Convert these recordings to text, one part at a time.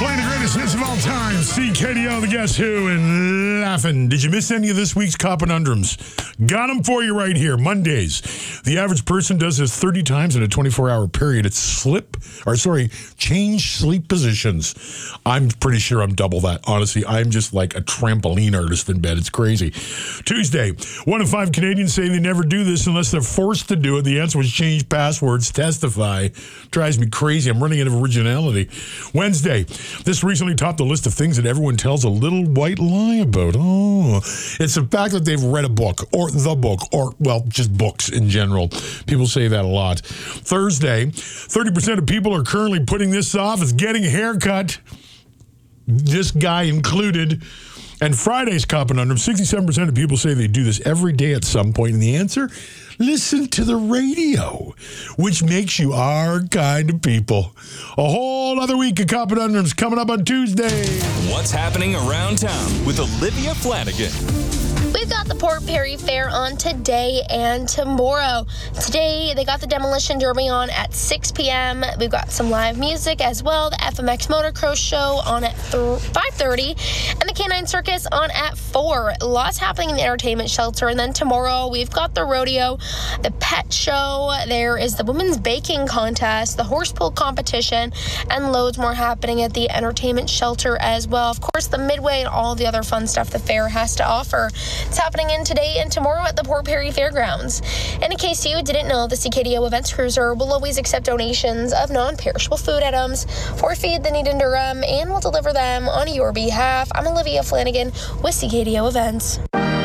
Playing the greatest hits of all time, CKDO, the Guess Who, and Laughing. Did you miss any of this week's Conundrums? Got them for you right here. Mondays. The average person does this 30 times in a 24-hour period. It's change sleep positions. I'm pretty sure I'm double that. Honestly, I'm just like a trampoline artist in bed. It's crazy. Tuesday, 1 in 5 Canadians say they never do this unless they're forced to do it. The answer was change passwords. Testify. Drives me crazy. I'm running out of originality. Wednesday, this recently topped the list of things that everyone tells a little white lie about. Oh, it's the fact that they've read a book or the book or, well, just books in general. People say that a lot. Thursday, 30% of people are currently putting this off as getting a haircut. This guy included. And Friday's Conundrum, 67% of people say they do this every day at some point. And the answer? Listen to the radio, which makes you our kind of people. A whole other week of Conundrums coming up on Tuesday. What's happening around town with Olivia Flanagan? We've got the Port Perry Fair on today and tomorrow. Today, they got the Demolition Derby on at 6 p.m. We've got some live music as well. The FMX Motocross Show on at 5:30. And the Canine Circus on at 4. Lots happening in the entertainment shelter. And then tomorrow, we've got the rodeo, the pet show. There is the women's baking contest, the horse pull competition, and loads more happening at the entertainment shelter as well. Of course, the Midway and all the other fun stuff the fair has to offer. It's happening in today and tomorrow at the Port Perry Fairgrounds. And in case you didn't know, the CKDO Events Cruiser will always accept donations of non-perishable food items for Feed the Need in Durham, and will deliver them on your behalf. I'm Olivia Flanagan with CKDO Events.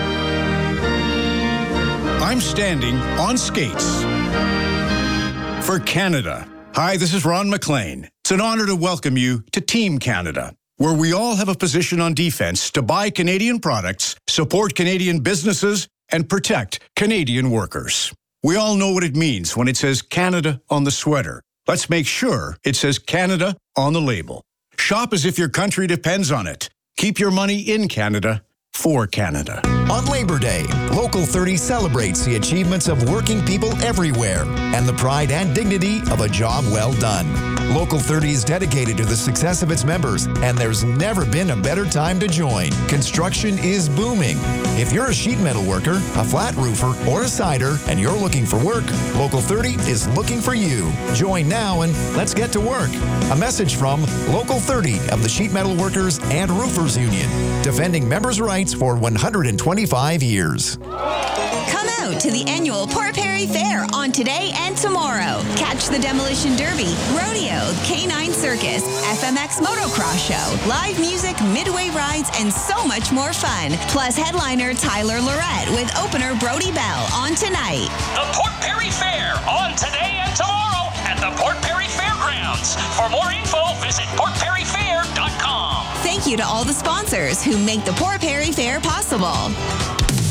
I'm standing on skates for Canada. Hi, this is Ron McLean. It's an honor to welcome you to Team Canada, where we all have a position on defense to buy Canadian products, support Canadian businesses, and protect Canadian workers. We all know what it means when it says Canada on the sweater. Let's make sure it says Canada on the label. Shop as if your country depends on it. Keep your money in Canada for Canada. On Labor Day, Local 30 celebrates the achievements of working people everywhere and the pride and dignity of a job well done. Local 30 is dedicated to the success of its members, and there's never been a better time to join. Construction is booming. If you're a sheet metal worker, a flat roofer, or a cider, and you're looking for work, Local 30 is looking for you. Join now and let's get to work. A message from Local 30 of the Sheet Metal Workers and Roofers Union, defending members' rights for 125 years. Come out to the annual Port Perry Fair on today and tomorrow. Catch the Demolition Derby, rodeo, Canine Circus, FMX Motocross Show, live music, midway rides, and so much more fun. Plus headliner Tyler Lorette with opener Brody Bell on tonight. The Port Perry Fair on today and tomorrow at the Port Perry Fairgrounds. For more info, visit portperryfair.com. Thank you to all the sponsors who make the Port Perry Fair possible.